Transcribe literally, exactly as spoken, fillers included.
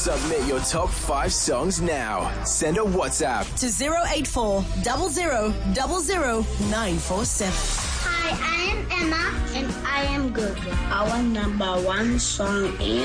Submit your top five songs now. Send a WhatsApp to zero eight four zero zero zero zero nine four seven. Hi, I am Emma and I am good. Our number one song is